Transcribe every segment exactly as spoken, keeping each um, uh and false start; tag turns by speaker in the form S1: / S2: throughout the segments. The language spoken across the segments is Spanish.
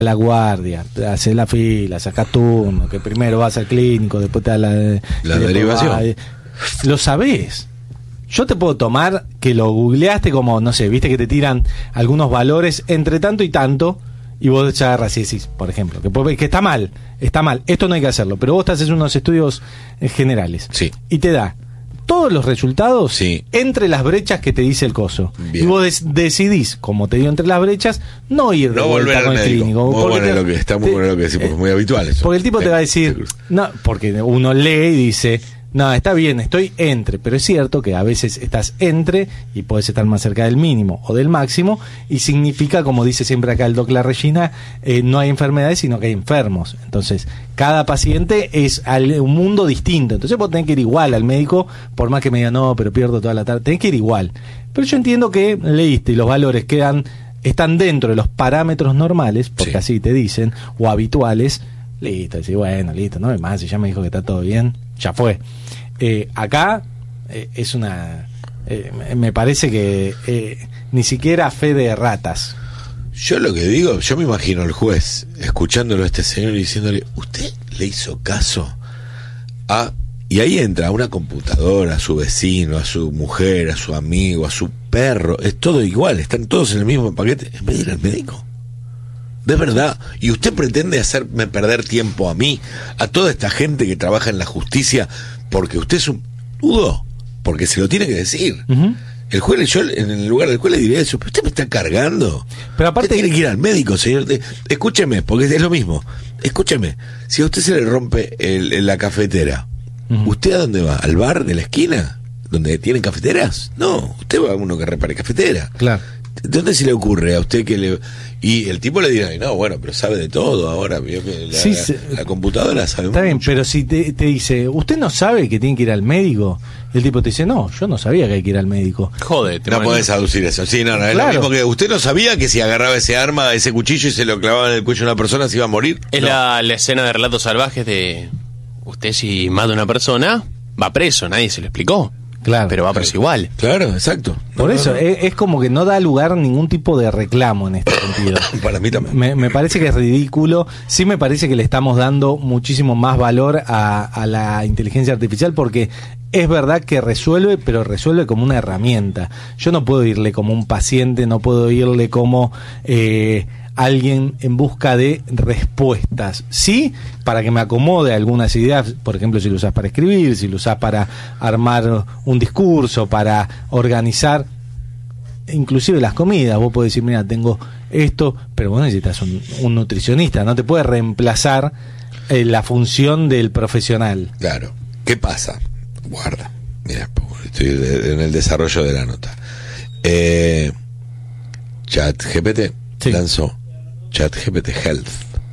S1: la guardia, haces la fila, sacas turno, que primero vas al clínico, después te da la,
S2: la derivación. Va,
S1: lo sabés. Yo te puedo tomar que lo googleaste como, no sé, viste que te tiran algunos valores entre tanto y tanto, y vos ya agarras y decís, por ejemplo, que, que está mal, está mal, esto no hay que hacerlo, pero vos te haces unos estudios generales,
S2: sí,
S1: y te da todos los resultados,
S2: sí,
S1: entre las brechas que te dice el coso. Bien. Y vos des- decidís, como te dio entre las brechas, no ir de
S2: no
S1: vuelta
S2: volver
S1: con
S2: al
S1: el
S2: médico.
S1: clínico.
S2: Muy bueno
S1: te,
S2: lo que, está muy
S1: te,
S2: bueno lo que decimos,
S1: eh,
S2: es muy habitual eso.
S1: Porque el tipo te va a decir, no, porque uno lee y dice, no, está bien, estoy entre, pero es cierto que a veces estás entre y puedes estar más cerca del mínimo o del máximo, y significa, como dice siempre acá el doc La Regina, eh, no hay enfermedades, sino que hay enfermos. Entonces, cada paciente es al, un mundo distinto. Entonces vos tenés que ir igual al médico, por más que me diga, no, pero pierdo toda la tarde, tenés que ir igual. Pero yo entiendo que leíste y los valores quedan, están dentro de los parámetros normales, porque sí, así te dicen, o habituales. Listo, decís, bueno, listo, no hay más, si ya me dijo que está todo bien, ya fue. Eh, acá eh, es una... Eh, me parece que eh, ni siquiera fe de ratas.
S2: Yo lo que digo, yo me imagino al juez escuchándolo a este señor y diciéndole, ¿usted le hizo caso a...? Y ahí entra a una computadora, a su vecino, a su mujer, a su amigo, a su perro, es todo igual, están todos en el mismo paquete, en vez de ir al médico. De verdad, y usted pretende hacerme perder tiempo a mí, a toda esta gente que trabaja en la justicia, porque usted es un nudo, porque se lo tiene que decir. Uh-huh. El juez, yo en el lugar del juez le diría eso, pero usted me está cargando.
S1: Pero aparte
S2: usted tiene que ir al médico, señor. Escúcheme, porque es lo mismo. Escúcheme, si a usted se le rompe el, el, la cafetera, uh-huh, ¿usted a dónde va? ¿Al bar de la esquina? ¿Donde tienen cafeteras? No, usted va a uno que repare cafetera.
S1: Claro.
S2: ¿De dónde se le ocurre a usted que le...? Y el tipo le dirá, no, bueno, pero sabe de todo ahora. La,
S1: sí,
S2: la,
S1: se...
S2: la computadora sabe
S1: Está
S2: mucho.
S1: bien, pero si te, te dice, ¿usted no sabe que tiene que ir al médico? El tipo te dice, no, yo no sabía que hay que ir al médico.
S2: Joder, no podés aducir eso. Sí, no, no, es
S1: claro,
S2: lo mismo que usted no sabía que si agarraba ese arma, ese cuchillo y se lo clavaba en el cuello de una persona se iba a morir.
S3: Es
S2: no.
S3: la, la escena de Relatos Salvajes de usted si mata a una persona, va preso, nadie se lo explicó.
S1: Claro,
S3: pero va preso igual.
S2: Claro, exacto.
S1: Por
S2: no,
S1: eso,
S2: no, no.
S1: Es, es como que no da lugar ningún tipo de reclamo en este sentido.
S2: Para mí también.
S1: Me, me parece que es ridículo. Sí me parece que le estamos dando muchísimo más valor a, a la inteligencia artificial, porque es verdad que resuelve, pero resuelve como una herramienta. Yo no puedo irle como un paciente, no puedo irle como... Eh, alguien en busca de respuestas, sí, para que me acomode algunas ideas, por ejemplo, si lo usas para escribir, si lo usas para armar un discurso, para organizar inclusive las comidas. Vos podés decir, mira, tengo esto, pero vos necesitas un, un nutricionista, no te puede reemplazar eh, la función del profesional.
S2: Claro. ¿Qué pasa? Guarda, mira, estoy en el desarrollo de la nota. eh, ChatGPT sí. lanzó ChatGPT Health,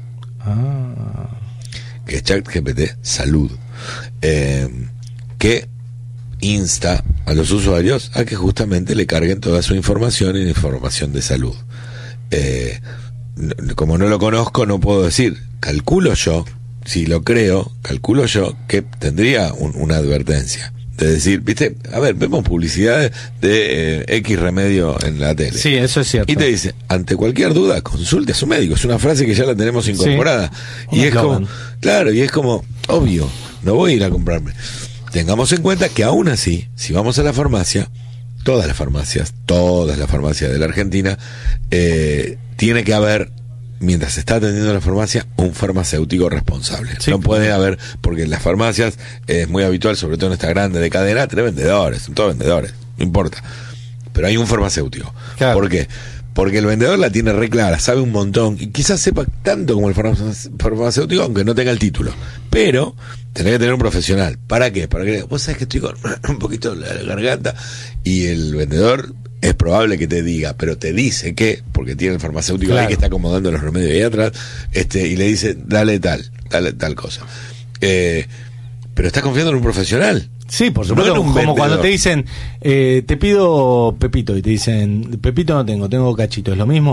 S2: ah. que es ChatGPT Salud, eh, que insta a los usuarios a que justamente le carguen toda su información y información de salud. Eh, como no lo conozco, no puedo decir, calculo yo, si lo creo, calculo yo que tendría un, una advertencia. De decir, viste, a ver, vemos publicidades de eh, X remedio en la tele.
S1: Sí, eso es cierto.
S2: Y te dice, ante cualquier duda, consulte a su médico. Es una frase que ya la tenemos incorporada. Sí, y es como, claro, y es como, obvio, no voy a ir a comprarme. Tengamos en cuenta que aún así, si vamos a la farmacia, todas las farmacias, todas las farmacias de la Argentina, eh, tiene que haber, mientras se está atendiendo la farmacia, un farmacéutico responsable. Sí. No puede haber, porque en las farmacias es muy habitual, sobre todo en esta grande de cadena, tener vendedores, son todos vendedores, no importa. Pero hay un farmacéutico. Claro. ¿Por qué? Porque el vendedor la tiene re clara, sabe un montón, y quizás sepa tanto como el farmacéutico, aunque no tenga el título. Pero tenés que tener un profesional. ¿Para qué? Para que vos sabés que estoy con un poquito la garganta, y el vendedor es probable que te diga, pero te dice que, porque tiene el farmacéutico claro. ahí que está acomodando los remedios ahí atrás, este, y le dice, dale tal, dale tal cosa. Eh, pero estás confiando en un profesional.
S1: Sí, por supuesto, no como vendedor. Cuando te dicen, eh, te pido Pepito, y te dicen, Pepito no tengo, tengo Cachito, ¿es lo mismo?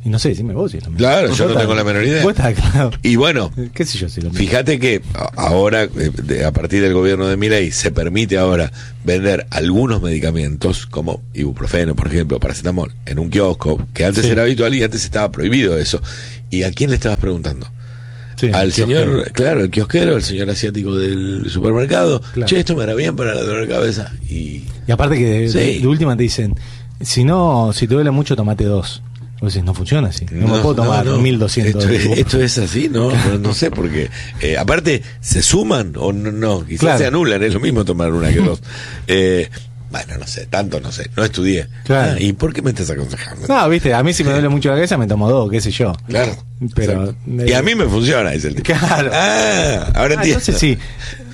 S1: Y no sé, decime vos si es lo mismo.
S2: Claro, yo no
S1: estás,
S2: tengo la menor idea.
S1: Vos estás claro.
S2: Y bueno,
S1: qué sé yo si lo mismo.
S2: Fíjate que ahora, eh, a partir del gobierno de Milei, se permite ahora vender algunos medicamentos, como ibuprofeno, por ejemplo, paracetamol, en un kiosco, que antes sí. era habitual y antes estaba prohibido eso. ¿Y a quién le estabas preguntando? Sí, al señor, kiosquero. Claro, el kiosquero, el señor asiático del supermercado. Claro. Che, esto me hará bien para la dolor de cabeza. Y,
S1: y aparte que de, sí. de, de última te dicen, si no, si te duele mucho, tomate dos. Vos decís, no funciona así. No, no me puedo tomar no, no. mil doscientos.
S2: Esto, es, esto es así, ¿no? No, no sé, porque eh, aparte, ¿se suman o no? no quizás claro. se anulan, es lo mismo tomar una que dos. Eh, Bueno, no sé, tanto no sé, no estudié.
S1: Claro.
S2: Ah, ¿y por qué me estás aconsejando?
S1: No, viste, a mí si me duele mucho la cabeza me tomo dos, qué sé yo.
S2: Claro.
S1: Pero
S2: y a mí me funciona, dice el tipo.
S1: Claro.
S2: Ah, ahora
S1: ah,
S2: entiendo.
S1: Entonces sí.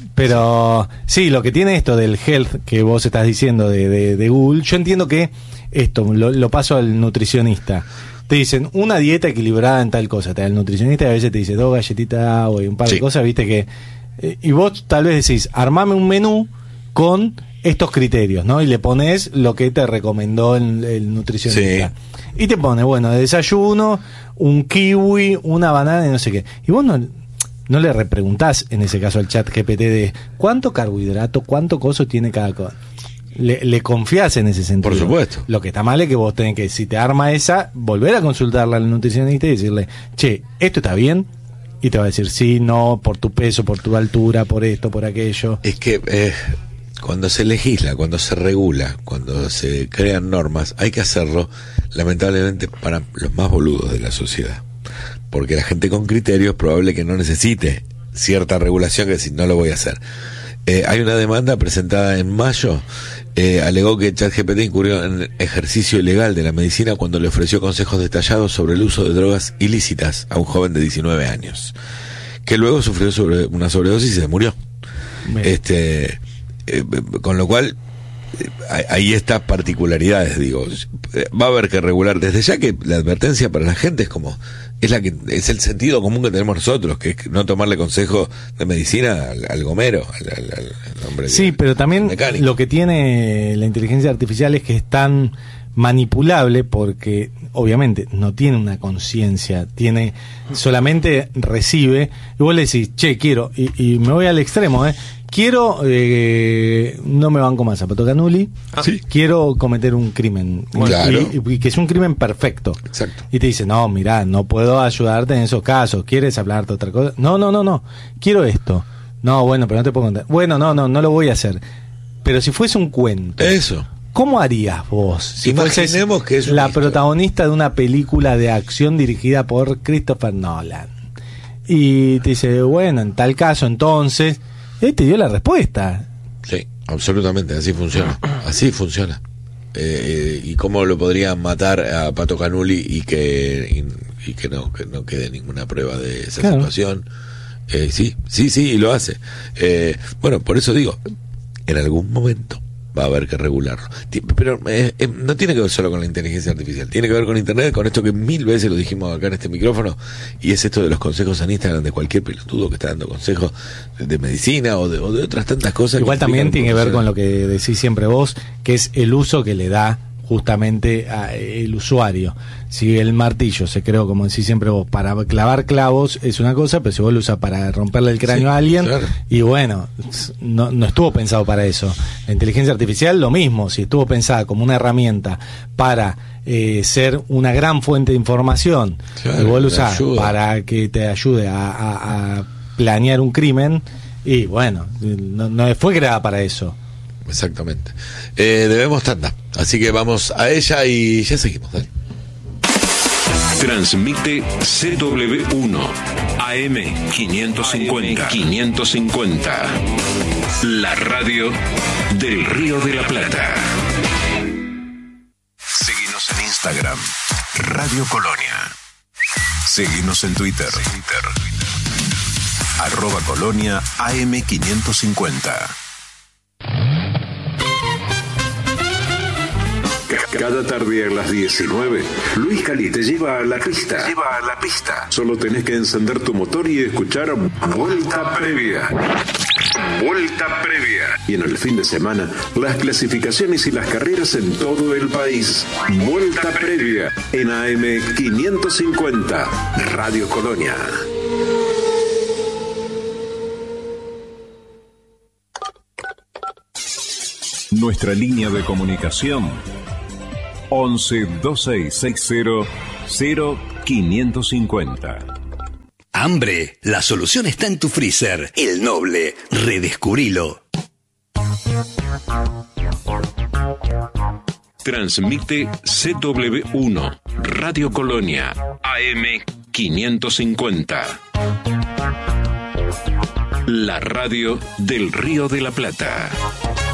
S1: Pero sí, lo que tiene esto del health que vos estás diciendo de, de, de Google, yo entiendo que esto lo, lo paso al nutricionista. Te dicen una dieta equilibrada en tal cosa, te da el nutricionista y a veces te dice dos galletitas de agua y un par sí. de cosas, viste que eh, y vos tal vez decís, armame un menú con estos criterios, ¿no? Y le pones lo que te recomendó el, el nutricionista. Sí. Y te pone, bueno, de desayuno, un kiwi, una banana y no sé qué. Y vos no, no le repreguntás, en ese caso, al chat G P T de cuánto carbohidrato, cuánto coso tiene cada cosa. Le, le confías en ese sentido.
S2: Por supuesto.
S1: Lo que está mal es que vos tenés que, si te arma esa, volver a consultarla al nutricionista y decirle, che, ¿esto está bien? Y te va a decir, sí, no, por tu peso, por tu altura, por esto, por aquello.
S2: Es que... Eh... Cuando se legisla, cuando se regula, cuando se crean normas, hay que hacerlo, lamentablemente, para los más boludos de la sociedad. Porque la gente con criterios es probable que no necesite cierta regulación, que decir, no lo voy a hacer. Eh, hay una demanda presentada en mayo, eh, alegó que ChatGPT incurrió en ejercicio ilegal de la medicina cuando le ofreció consejos detallados sobre el uso de drogas ilícitas a un joven de diecinueve años, que luego sufrió sobre una sobredosis y se murió. Bien. Este... Eh, con lo cual eh, hay estas particularidades, digo, eh, va a haber que regular desde ya, que la advertencia para la gente es como es la que es el sentido común que tenemos nosotros, que es no tomarle consejo de medicina al, al gomero, al, al, al hombre
S1: sí, que, pero también mecánico. Lo que tiene la inteligencia artificial es que es tan manipulable porque obviamente no tiene una conciencia, tiene solamente recibe y vos le decís, che, quiero, y, y me voy al extremo, eh quiero, eh, no me banco más Zapato Canuli, ah, ¿sí? Quiero cometer un crimen,
S2: claro.
S1: y, y, y que es un crimen perfecto.
S2: Exacto.
S1: Y te dice, no, mirá, no puedo ayudarte en esos casos, ¿quieres hablarte otra cosa? No, no, no, no, quiero esto. No, bueno, pero no te puedo contar. Bueno, no, no, no lo voy a hacer. Pero si fuese un cuento.
S2: Eso.
S1: ¿Cómo harías vos si
S2: Imaginemos
S1: fueses
S2: que es
S1: la
S2: historia.
S1: protagonista de una película de acción dirigida por Christopher Nolan? Y te dice, bueno, en tal caso, entonces... Él te dio la respuesta.
S2: Sí, absolutamente, así funciona. Así funciona. Eh, eh, ¿Y cómo lo podrían matar a Pato Canuli y que y, y que no que no quede ninguna prueba de esa claro. situación? Eh, sí, sí, sí, y lo hace. Eh, bueno, por eso digo, en algún momento va a haber que regularlo. Pero eh, eh, no tiene que ver solo con la inteligencia artificial, tiene que ver con Internet, con esto que mil veces lo dijimos acá en este micrófono, y es esto de los consejos en Instagram de cualquier pelotudo que está dando consejos de, de medicina o de, o de otras tantas cosas.
S1: Igual también tiene que ver con lo que decís siempre vos, que es el uso que le da justamente a el usuario. Si el martillo se creó, como decís siempre vos, para clavar clavos es una cosa, pero si vos lo usas para romperle el cráneo sí, a alguien, claro. Y bueno, no, no estuvo pensado para eso. La inteligencia artificial lo mismo, si estuvo pensada como una herramienta para eh, ser una gran fuente de información, claro, y vos lo usás para que te ayude a, a, a planear un crimen, y bueno, no, no fue creada para eso.
S2: Exactamente. Eh, debemos tanda, así que vamos a ella y ya seguimos. Dale.
S4: Transmite C W uno A M quinientos cincuenta. quinientos cincuenta. La radio del Río de la Plata. Seguinos en Instagram, Radio Colonia. Seguinos en Twitter, Twitter. Arroba Colonia A M quinientos cincuenta. Cada tarde a las diecinueve, Luis Cali te lleva a la pista. Lleva a la pista. Solo tenés que encender tu motor y escuchar Vuelta Previa. Vuelta previa. Y en el fin de semana, las clasificaciones y las carreras en todo el país. Vuelta previa en A M quinientos cincuenta, Radio Colonia.
S5: Nuestra línea de comunicación once dos seis seis cero cero quinientos cincuenta.
S6: Hambre, la solución está en tu freezer. El Noble, redescubrilo.
S4: Transmite C W uno, Radio Colonia, A M quinientos cincuenta. La radio del Río de la Plata.